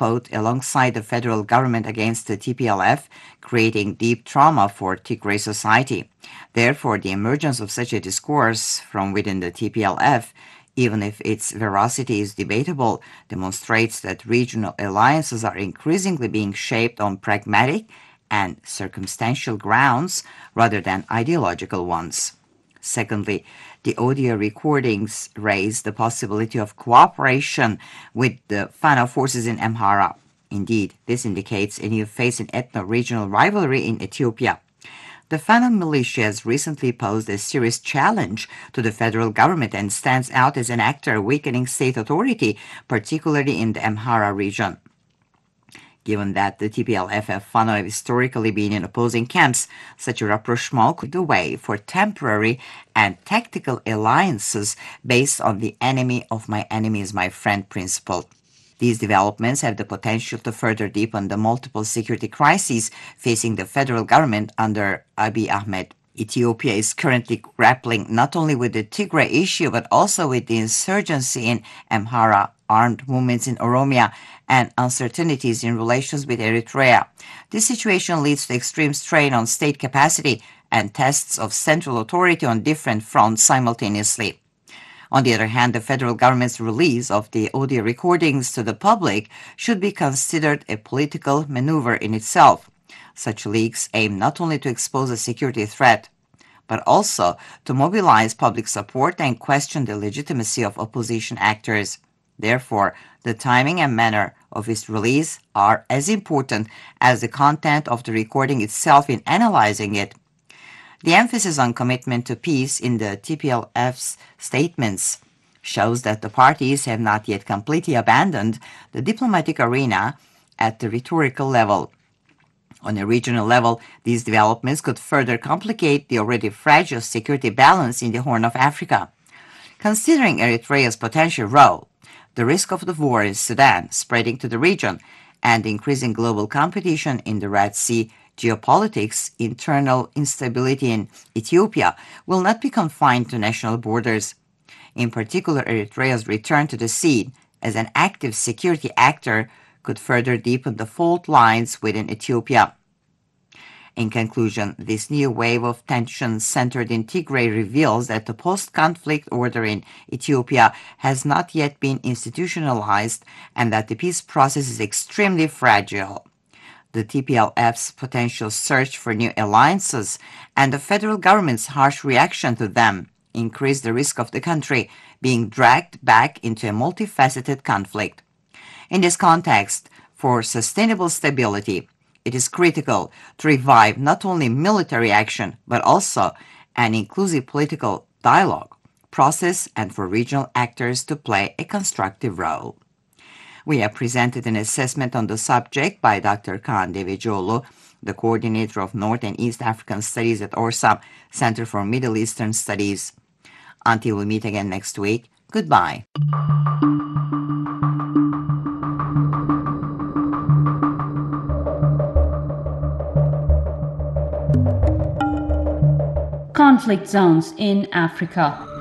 fought alongside the federal government against the TPLF, creating deep trauma for Tigray society. Therefore, the emergence of such a discourse from within the TPLF, even if its veracity is debatable, demonstrates that regional alliances are increasingly being shaped on pragmatic and circumstantial grounds rather than ideological ones. Secondly, the audio recordings raise the possibility of cooperation with the Fano forces in Amhara. Indeed, this indicates a new phase in ethno-regional rivalry in Ethiopia. The Fano militia has recently posed a serious challenge to the federal government and stands out as an actor weakening state authority, particularly in the Amhara region. Given that the TPLF and Fano have historically been in opposing camps, such a rapprochement could be the way for temporary and tactical alliances based on the enemy of my enemy is my friend principle. These developments have the potential to further deepen the multiple security crises facing the federal government under Abiy Ahmed. Ethiopia is currently grappling not only with the Tigray issue but also with the insurgency in Amhara, armed movements in Oromia, and uncertainties in relations with Eritrea. This situation leads to extreme strain on state capacity and tests of central authority on different fronts simultaneously. On the other hand, the federal government's release of the audio recordings to the public should be considered a political maneuver in itself. Such leaks aim not only to expose a security threat, but also to mobilize public support and question the legitimacy of opposition actors. Therefore, the timing and manner of its release are as important as the content of the recording itself in analyzing it. The emphasis on commitment to peace in the TPLF's statements shows that the parties have not yet completely abandoned the diplomatic arena at the rhetorical level. On a regional level, these developments could further complicate the already fragile security balance in the Horn of Africa. Considering Eritrea's potential role, the risk of the war in Sudan spreading to the region, and increasing global competition in the Red Sea, geopolitics, internal instability in Ethiopia will not be confined to national borders. In particular, Eritrea's return to the scene as an active security actor could further deepen the fault lines within Ethiopia. In conclusion, this new wave of tension centered in Tigray reveals that the post-conflict order in Ethiopia has not yet been institutionalized and that the peace process is extremely fragile. The TPLF's potential search for new alliances and the federal government's harsh reaction to them increase the risk of the country being dragged back into a multifaceted conflict. In this context, for sustainable stability, it is critical to revive not only military action but also an inclusive political dialogue process and for regional actors to play a constructive role. We have presented an assessment on the subject by Dr. Kaan Devecioğlu, the coordinator of North and East African Studies at ORSAM, Center for Middle Eastern Studies. Until we meet again next week, goodbye. Conflict zones in Africa.